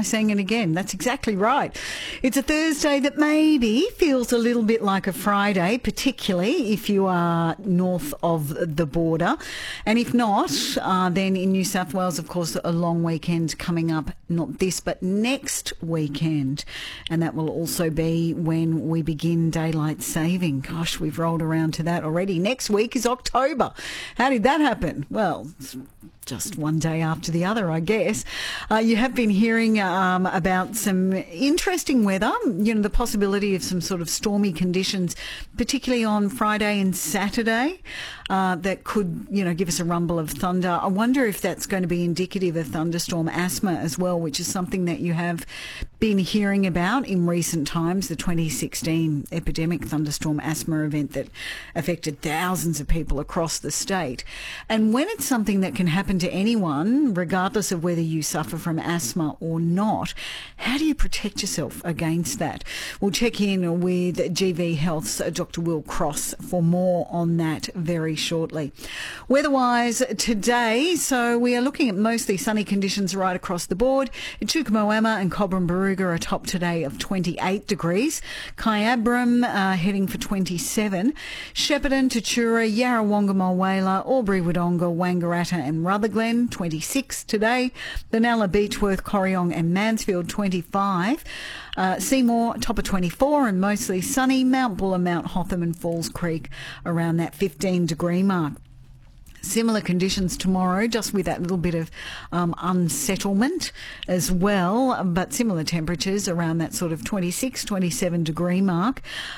saying it again. That's exactly right. It's a Thursday that maybe feels a little bit like a Friday, particularly if you are north of the border. And if not, then in New South Wales, of course, a long weekend coming up, not this, but next weekend. And that will also be when we begin daylight saving. Gosh, we've rolled around to that already. Next week is October. How did that happen? Well, just one day after the other, I guess. You have been hearing about some interesting weather, the possibility of some sort of stormy conditions, particularly on Friday and Saturday, that could, give us a rumble of thunder. I wonder if that's going to be indicative of thunderstorm asthma as well, which is something that you have been hearing about in recent times, the 2016 epidemic thunderstorm asthma event that affected thousands of people across the state. And when it's something that can happen to anyone, regardless of whether you suffer from asthma or not, how do you protect yourself against that? We'll check in with GV Health's Dr. Will Cross for more on that very shortly. Weather-wise today, so we are looking at mostly sunny conditions right across the board. Chukamoama and Cobram Barooga are top today of 28 degrees. Kyabram heading for 27. Shepparton, Tatura, Yarrawonga, Mulwala, Albury, Wodonga, Wangaratta and Rutherglen, 26 today. Benalla, Beechworth, Corryong and Mansfield, 25. Seymour, top of 24 and mostly sunny. Mount Buller, Mount Hotham and Falls Creek around that 15-degree mark. Similar conditions tomorrow, just with that little bit of unsettlement as well, but similar temperatures around that sort of 26, 27-degree mark.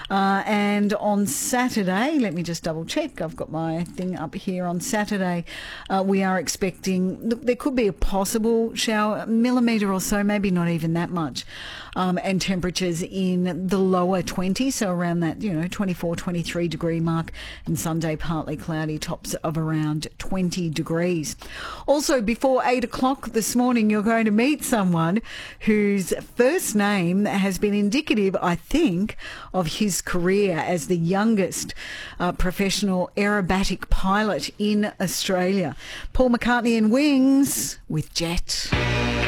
And on Saturday, let me just double check. I've got my thing up here. On Saturday, we are expecting, there could be a possible shower, millimetre or so, maybe not even that much. And temperatures in the lower 20s, so around that, 24, 23-degree mark. And Sunday, partly cloudy, tops of around 20 degrees. Also, before 8 o'clock this morning, you're going to meet someone whose first name has been indicative, I think, of his career as the youngest professional aerobatic pilot in Australia. Paul McCartney and Wings with Jet.